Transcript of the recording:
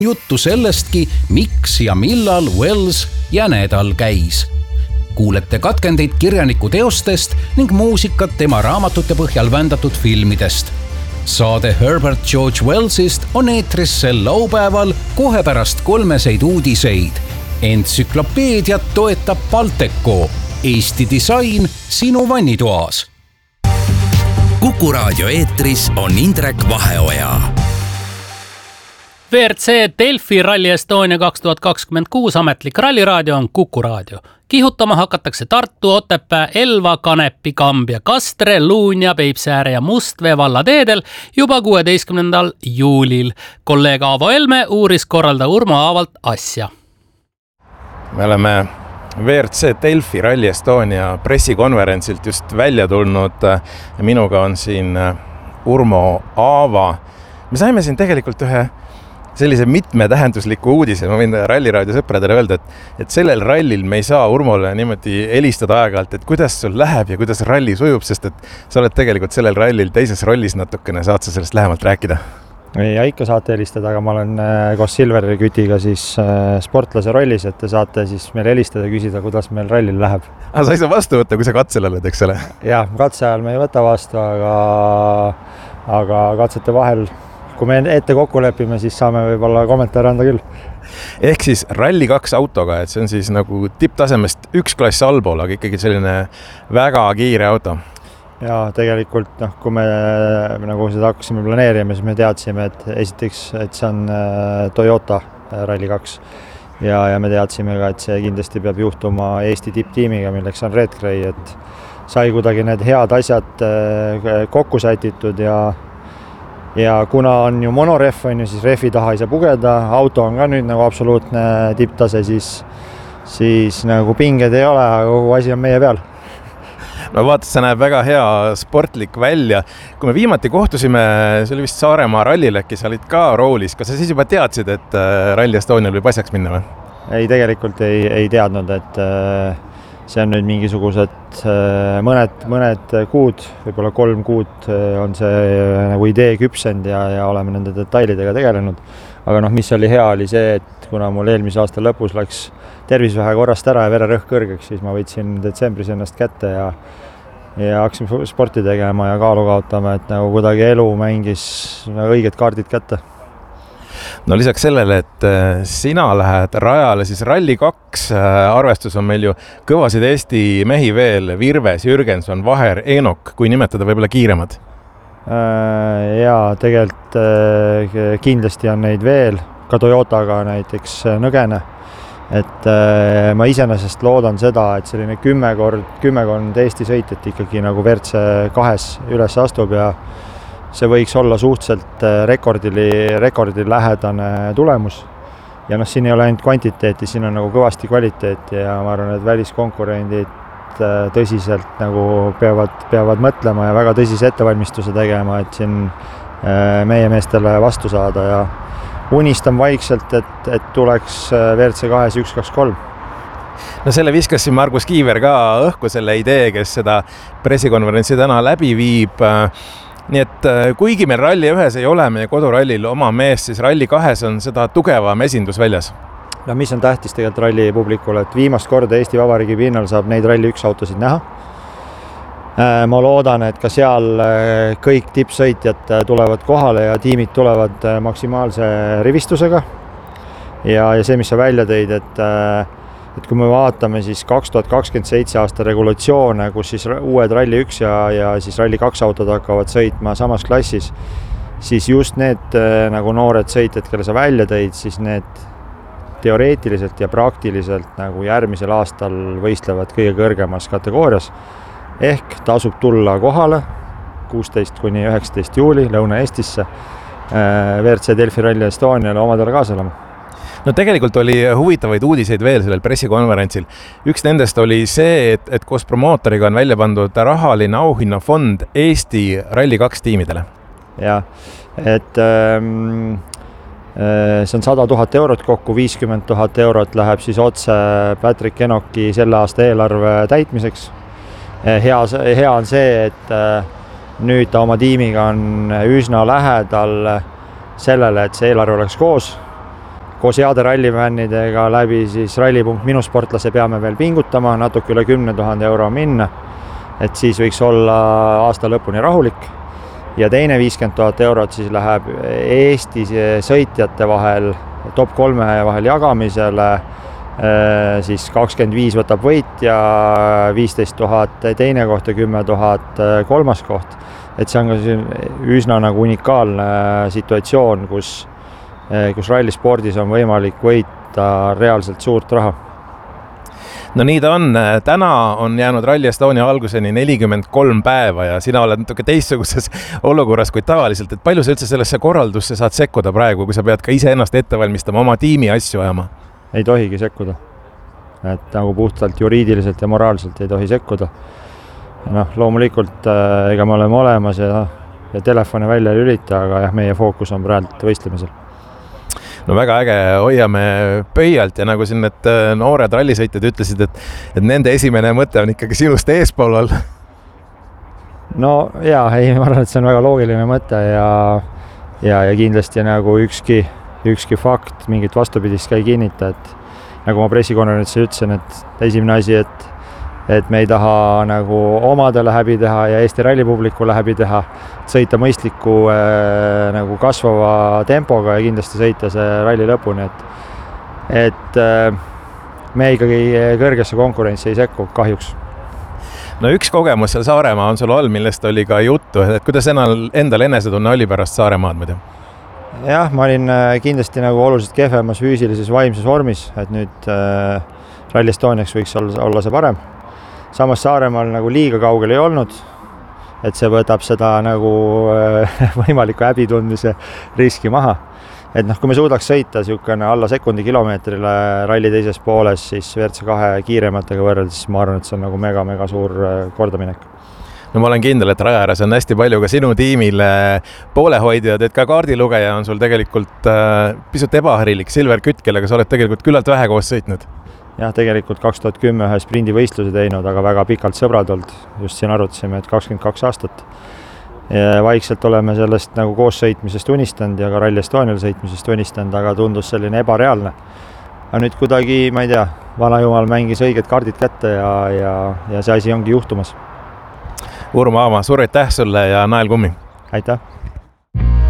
juttu sellestki, miks ja millal Wells jänedal käis. Kuulete katkendeid kirjaniku teostest ning muusikat tema raamatute põhjal vändatud filmidest. Saade Herbert George Wellsist on eetris sel laupäeval kohe pärast kolmeseid uudiseid. Entsüklopeediat toetab Balteco. Eesti disain sinu vannitoas. Kuku raadio eetris on Indrek Vaheoja. WRC Delfi Rally Estonia 2026 ametlik ralliraadio on Kuku raadio. Kihutama hakatakse Tartu, Otepää, Elva, Kanepi, Kambja, Kastre, Luunja, Peipsiääre ja Mustvee vallateedel juba 16. juulil. Kolleeg Aavo Helme uuris korralda Urmo Aavalt asja. Me oleme WRC Delfi Rally Estonia pressikonverentsilt just välja tulnud. Minuga on siin Urmo Aava. Me saime siin tegelikult ühe sellise mitmetähendusliku uudise. Ma võin ralliraadio sõpradele öelda, et sellel rallil me ei saa Urmole niimoodi helistada aeg-ajalt, et kuidas sul läheb ja kuidas ralli sujub, sest et sa oled tegelikult sellel rallil teises rollis natukene. Saad sa sellest lähemalt rääkida? Ja ikka saate helistada, aga ma olen koos Silveri Kütiga siis sportlase rollis, et te saate siis meil helistada ja küsida, kuidas meil rallil läheb. Sa ei saa vastu võtta, kui sa katsel oled, eks ole? Jah, katse ajal me ei võta vastu, aga katsete vahel, kui me ette kokku lepime, siis saame võib-olla kommentaare anda küll. Ehk siis Rally 2 autoga, et see on siis nagu tipptasemest üks klass allpool, aga ikkagi selline väga kiire auto. Ja tegelikult, kui me nagu seda hakkasime planeerima, siis me teadsime, et esiteks, et see on Toyota Rally 2 ja me teadsime ka, et see kindlasti peab juhtuma Eesti tipptiimiga, milleks on Red Gray, et sai kuidagi need head asjad kokku sätitud ja kuna on ju monoref, siis refi taha ei saa pugeda, auto on ka nüüd nagu absoluutne tipptase, siis nagu pinged ei ole, aga kogu asi on meie peal. No vaata, see näeb väga hea sportlik välja. Kui me viimati kohtusime, see oli vist Saaremaa rallil, äkki sa olid ka roolis. Kas sa siis juba teadsid, et Rally Estonial võib asjaks minna või? Ei, tegelikult ei teadnud, et see on nüüd mingisugused mõned kuud, võib-olla 3 kuud on see nagu idee küpsend ja oleme nende detailidega tegelenud. Aga mis oli hea, oli see, et kuna mul eelmise aasta lõpus läks tervis vähe korrast ära ja vererõhk kõrgeks, siis ma võtsin detsembris ennast kätte ja hakkasime sporti tegema ja kaalu kaotama, et nagu kuidagi elu mängis õiged kaardid kätte. No lisaks sellele, et sina lähed rajale, siis Rally 2 arvestus on meil ju kõvasid Eesti mehi veel, Virves, Jürgenson, Vaher, Enok, kui nimetada võib-olla kiiremad. Ja tegelikult kindlasti on neid veel, ka Toyotaga näiteks Nõgene. Et ma iseenesest loodan seda, et selline 10 Eesti sõitjat ikkagi nagu WRC 2 üles astub ja see võiks olla suhteliselt rekordili lähedane tulemus. Ja siin ei ole ainult kvantiteeti, siin on nagu kõvasti kvaliteeti ja ma arvan, et väliskonkurendid tõsiselt nagu peavad mõtlema ja väga tõsise ettevalmistuse tegema, et siin meie meestele vastu saada ja unistan vaikselt, et tuleks WRC 2 1-2-3. No selle viskas siin Margus Kiiver ka õhku selle idee, kes seda pressikonverentsi täna läbi viib. Nii et kuigi meil Rally 1 ei ole meie kodurallil oma mees, siis Rally 2 on seda tugevam esindus väljas. Ja mis on tähtis tegelikult ralli publikule, et viimast korda Eesti Vabariigi pinnal saab neid Rally 1 autosid näha. Ma loodan, et ka seal kõik tippsõitjad tulevad kohale ja tiimid tulevad maksimaalse rivistusega. Ja see, mis sa välja tõid, et kui me vaatame siis 2027 aasta regulatsioone, kus siis uued Rally 1 ja siis Rally 2 autod hakkavad sõitma samas klassis, siis just need nagu noored sõitjad, kelle sa välja tõid, siis need teoreetiliselt ja praktiliselt nagu järgmisel aastal võistlevad kõige kõrgemas kategoorias. Ehk tasub tulla kohale 16-19 juuli Lõuna-Eestisse WRC Delfi Rally Estoniale omadele kaasa olema. No tegelikult oli huvitavaid uudiseid veel sellel pressikonverentsil. Üks nendest oli see, et koos promootoriga on välja pandud rahaline auhinnafond Eesti Rally 2 tiimidele. Ja, et see on 100 000 eurot kokku, 50 000 eurot läheb siis otse Patrick Enoki selle aasta eelarve täitmiseks. Hea on see, et nüüd ta oma tiimiga on üsna lähedal sellele, et see eelarve oleks koos. koos heade rallifännidega läbi siis ralli.minu sportlase peame veel pingutama, natuke üle 10 000 euro minna, et siis võiks olla aasta lõpuni rahulik. Ja teine 50 000 eurot siis läheb Eesti sõitjate vahel, top 3 vahel jagamisele, siis 25 võtab võitja, 15 000 teine koht ja 10 000 kolmas koht. Et see on ka üsna nagu unikaalne situatsioon, kus rallispordis on võimalik võita reaalselt suurt raha. No nii ta on. Täna on jäänud Rally Estonia alguseni 43 päeva ja sina oled natuke teistsuguses olukorras kui tavaliselt. Et palju sa üldse sellesse korraldusse saad sekkuda praegu, kui sa pead ka ise ennast ette valmistama, oma tiimi asju ajama? Ei tohigi sekkuda. Et nagu puhtalt juriidiliselt ja moraalselt ei tohi sekkuda. Loomulikult ega me oleme olemas ja telefone välja lülita, aga jah, meie fookus on praegu võistlemisel. No väga äge, hoiame pöialt ja nagu siin need noored rallisõitjad ütlesid, et nende esimene mõte on ikkagi sinust eespool olla. No jaa, ma arvan, et see on väga loogiline mõte ja kindlasti nagu ükski fakt mingit vastupidist ka ei kinnita, et nagu ma pressikonverentsil ütlesin, et esimene asi, et me ei taha nagu omadele häbi teha ja Eesti rallipublikule häbi teha, sõita mõistliku nagu kasvava tempoga ja kindlasti sõita see ralli lõpuni, et me ikkagi kõrgesse konkurentsi ei sekku, kahjuks. No üks kogemus seal Saaremaa on sul all, millest oli ka juttu, et kuidas endal enesetunne oli pärast Saaremaad, ma tean? Jah, ma olin kindlasti nagu oluliselt kehvemas füüsilises vaimses vormis, et nüüd Rally Estoniaks võiks olla see parem. Samas Saaremaal nagu liiga kaugel ei olnud, et see võtab seda nagu võimaliku häbi tundmise riski maha. Et kui me suudaks sõita siukene alla sekundi kilomeetrile ralli teises pooles, siis WRC2 kiirematega võrreldes, siis ma arvan, et see on nagu mega suur kordaminek. No ma olen kindel, et raja ääres on hästi palju ka sinu tiimile poolehoidjad, et ka kaardilugeja on sul tegelikult pisut ebaharilik Silver Kütt, kellega sa oled tegelikult küllalt vähe koos sõitnud. Jah, tegelikult 2010 ühe sprindivõistluse teinud, aga väga pikalt sõbrad olnud. Just siin arutasime, et 22 aastat. Ja vaikselt oleme sellest nagu koos sõitmisest unistanud ja ka Rally Estonial sõitmisest unistanud, aga tundus selline ebareaalne. Aga nüüd kuidagi, ma ei tea, vana jumal mängis õiged kaardid kätte ja see asi ongi juhtumas. Urmo Aava, suur aitäh sulle ja nael kummi! Aitäh!